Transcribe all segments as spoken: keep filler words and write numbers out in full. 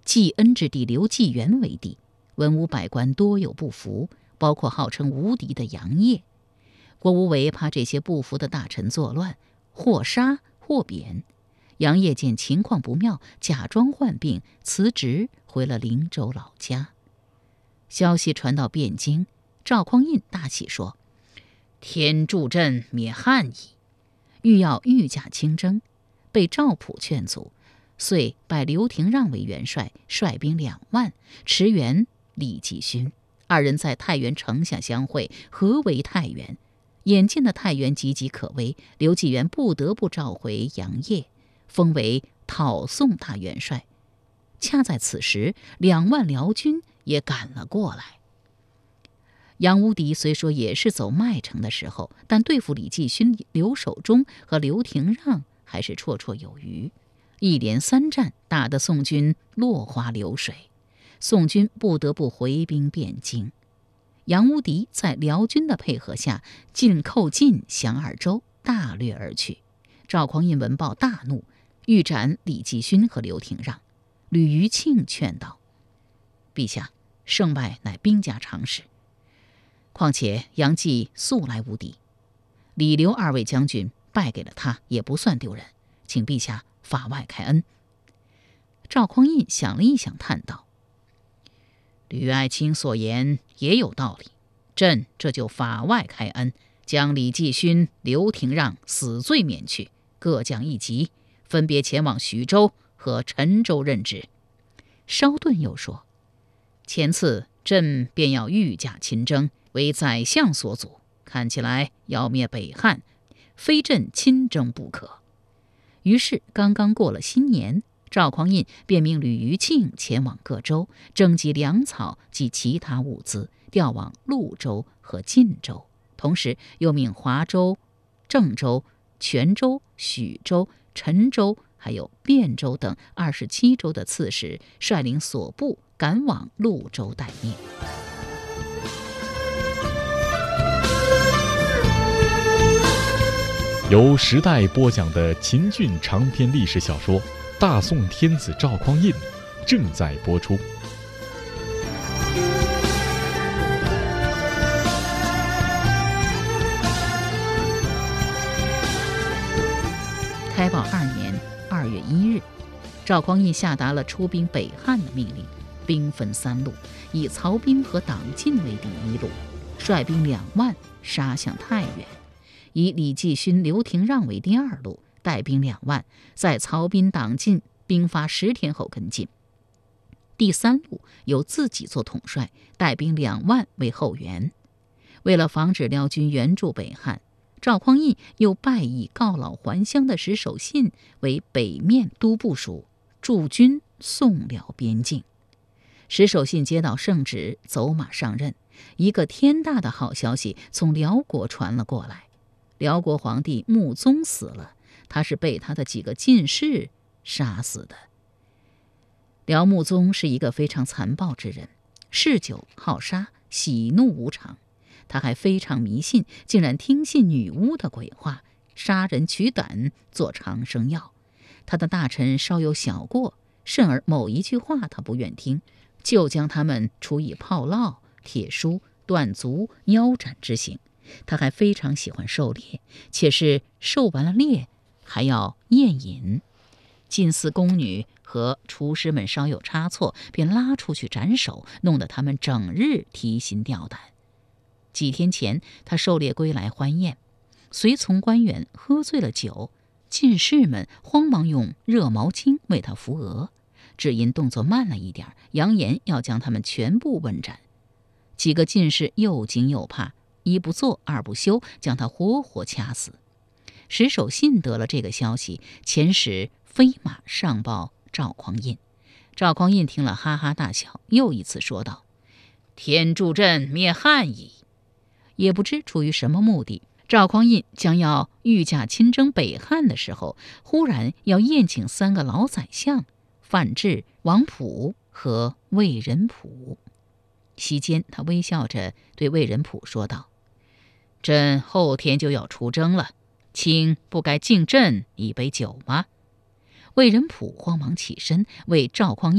济恩之地刘继元为帝，文武百官多有不服，包括号称无敌的杨业。郭无为怕这些不服的大臣作乱，或杀或贬。杨业见情况不妙，假装患病辞职回了灵州老家。消息传到汴京，赵匡胤大喜说：“天助朕灭汉矣！”欲要御驾亲征，被赵普劝阻，遂拜刘廷让为元帅，率兵两万驰援李继勋。二人在太原城下相会，合围太原。眼见的太原岌岌可危，刘继元不得不召回杨业，封为讨宋大元帅。恰在此时，两万辽军也赶了过来。杨无敌虽说也是走麦城的时候，但对付李继勋、刘守忠和刘廷让还是绰绰有余。一连三战，打得宋军落花流水，宋军不得不回兵汴京。杨无敌在辽军的配合下，进寇晋、降二州，大掠而去。赵匡胤闻报大怒，欲斩李继勋和刘廷让。吕余庆劝道：“陛下，胜败乃兵家常事，况且杨继素来无敌，李刘二位将军败给了他也不算丢人，请陛下法外开恩。”赵匡胤想了一想，叹道：“吕爱卿所言也有道理，朕这就法外开恩，将李继勋、刘廷让死罪免去，各降一级，分别前往徐州和陈州任职。”稍顿又说：“前次朕便要御驾亲征，为宰相所阻，看起来要灭北汉，非朕亲征不可。”于是刚刚过了新年，赵匡胤便命吕余庆前往各州，征集粮草及其他物资，调往潞州和晋州，同时又命华州、郑州、泉州、许州、陈州还有汴州等二十七州的刺史率领所部赶往潞州待命。 由时代播讲的秦俊长篇历史小说《大宋天子赵匡胤》正在播出。 开宝二年二月一日，赵匡胤下达了出兵北汉的命令，兵分三路，以曹彬和党进为第一路，率兵两万杀向太原；以李继勋、刘廷让为第二路，带兵两万，在曹彬、党进兵发十天后跟进；第三路由自己做统帅，带兵两万为后援。为了防止辽军援助北汉，赵匡胤又拜以告老还乡的石守信为北面都部署，驻军宋辽边境。石守信接到圣旨，走马上任。一个天大的好消息从辽国传了过来，辽国皇帝穆宗死了，他是被他的几个进士杀死的。辽穆宗是一个非常残暴之人，嗜酒好杀，喜怒无常。他还非常迷信，竟然听信女巫的鬼话，杀人取胆，做长生药。他的大臣稍有小过，甚而某一句话他不愿听，就将他们处以炮烙、铁书、断足、腰斩之刑。他还非常喜欢狩猎，且是狩完了猎还要宴饮。近寺宫女和厨师们稍有差错，便拉出去斩首，弄得他们整日提心吊胆。几天前，他狩猎归来欢宴，随从官员喝醉了酒，进士们慌忙用热毛巾为他扶额，只因动作慢了一点，扬言要将他们全部问斩。几个进士又惊又怕，一不做二不休，将他活活掐死。石守信得了这个消息，遣使飞马上报赵匡胤。赵匡胤听了哈哈大笑，又一次说道：“天助朕灭汉矣！”也不知出于什么目的，赵匡胤将要御驾亲征北汉的时候，忽然要宴请三个老宰相范质、王溥和魏仁溥。席间，他微笑着对魏仁溥说道：“朕后天就要出征了，卿不该敬朕一杯酒吗？”魏仁溥慌忙起身为赵匡胤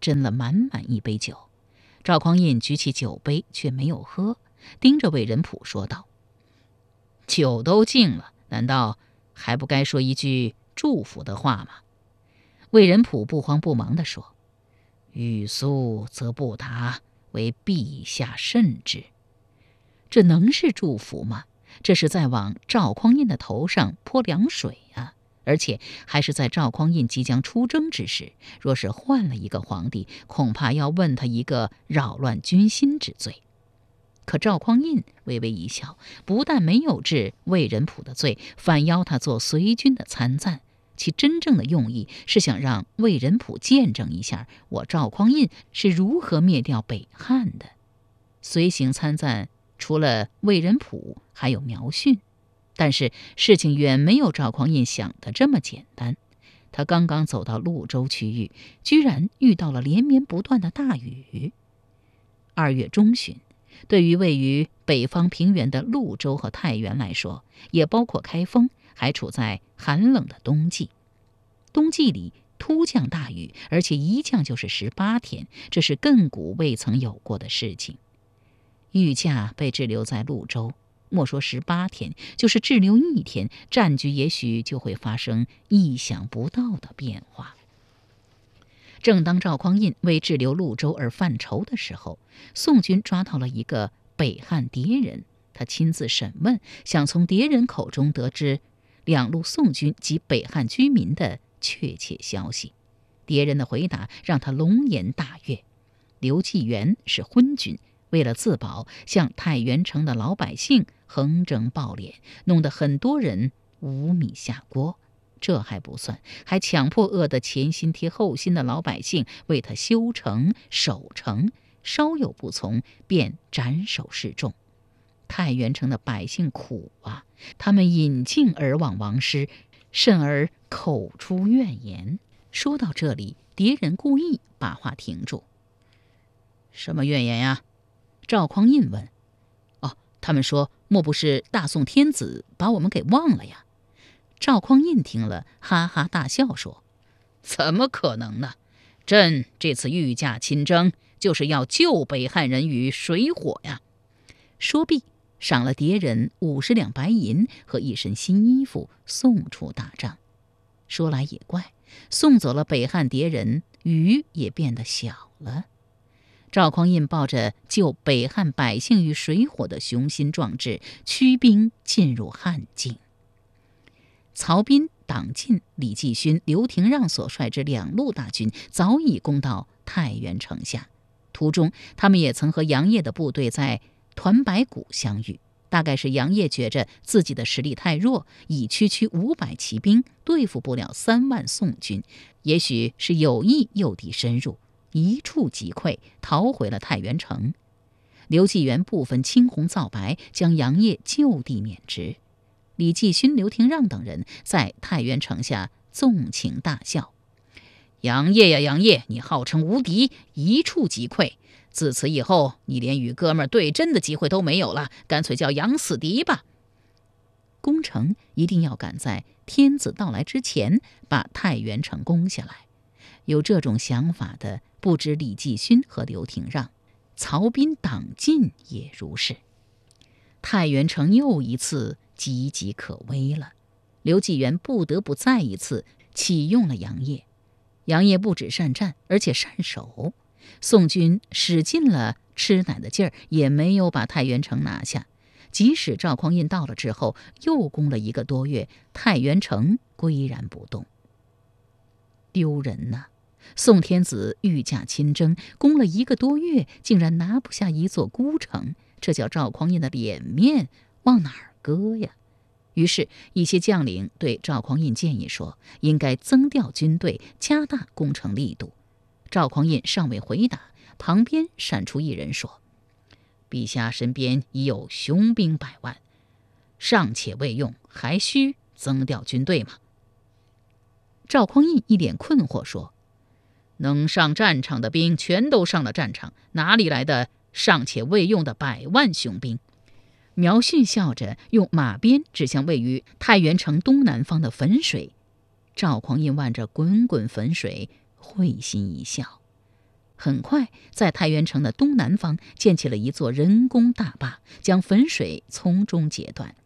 斟了满满一杯酒。赵匡胤举起酒杯却没有喝，盯着魏仁溥说道：“酒都敬了，难道还不该说一句祝福的话吗？”魏仁溥不慌不忙地说：“欲速则不达，为陛下慎之。”这能是祝福吗？这是在往赵匡胤的头上泼凉水啊！而且还是在赵匡胤即将出征之时，若是换了一个皇帝，恐怕要问他一个扰乱军心之罪。可赵匡胤微微一笑，不但没有治魏仁溥的罪，反邀他做随军的参赞。其真正的用意是想让魏仁溥见证一下我赵匡胤是如何灭掉北汉的。随行参赞除了魏仁溥，还有苗训。但是事情远没有赵匡胤想的这么简单。他刚刚走到潞州区域，居然遇到了连绵不断的大雨。二月中旬，对于位于北方平原的潞州和太原来说，也包括开封，还处在寒冷的冬季。冬季里突降大雨，而且一降就是十八天，这是亘古未曾有过的事情。御驾被滞留在潞州，莫说十八天，就是滞留一天，战局也许就会发生意想不到的变化。正当赵匡胤为滞留潞州而犯愁的时候，宋军抓到了一个北汉谍人，他亲自审问，想从谍人口中得知两路宋军及北汉居民的确切消息。谍人的回答让他龙颜大悦。刘继元是昏君，为了自保，向太原城的老百姓横征暴敛，弄得很多人无米下锅。这还不算，还强迫饿得前心贴后心的老百姓为他修城守城，稍有不从便斩首示众。太原城的百姓苦啊，他们引颈而望王师，甚而口出怨言。说到这里，敌人故意把话停住。什么怨言呀？赵匡胤问。哦，他们说莫不是大宋天子把我们给忘了呀？赵匡胤听了哈哈大笑说：“怎么可能呢？朕这次御驾亲征，就是要救北汉人于水火呀！”说毕，赏了敌人五十两白银和一身新衣服，送出大帐。说来也怪，送走了北汉敌人，雨也变得小了。赵匡胤抱着救北汉百姓于水火的雄心壮志，驱兵进入汉境。曹彬、党进、李继勋、刘廷让所率之两路大军早已攻到太原城下，途中他们也曾和杨业的部队在团白谷相遇。大概是杨业觉着自己的实力太弱，以区区五百骑兵对付不了三万宋军，也许是有意诱敌深入，一触即溃，逃回了太原城。刘继元不分青红皂白，将杨业就地免职。李继勋、刘廷让等人在太原城下纵情大笑：“杨业呀杨业，你号称无敌，一触即溃，自此以后你连与哥们儿对阵的机会都没有了，干脆叫杨死敌吧。”攻城一定要赶在天子到来之前把太原城攻下来。有这种想法的不止李继勋和刘廷让，曹彬、党进也如是。太原城又一次岌岌可危了，刘继元不得不再一次启用了杨业。杨业不止善战，而且善守。宋军使尽了吃奶的劲儿，也没有把太原城拿下。即使赵匡胤到了之后，又攻了一个多月，太原城岿然不动。丢人呐！宋天子御驾亲征，攻了一个多月，竟然拿不下一座孤城，这叫赵匡胤的脸面往哪儿搁呀？于是，一些将领对赵匡胤建议说，应该增调军队，加大攻城力度。赵匡胤尚未回答，旁边闪出一人说：“陛下身边已有雄兵百万，尚且未用，还需增调军队吗？”赵匡胤一脸困惑说：“能上战场的兵全都上了战场，哪里来的尚且未用的百万雄兵？”苗训笑着用马鞭指向位于太原城东南方的汾水。赵匡胤望着滚滚汾水，会心一笑。 很快在太原城的东南方建起了一座人工大坝，将汾水从中截断。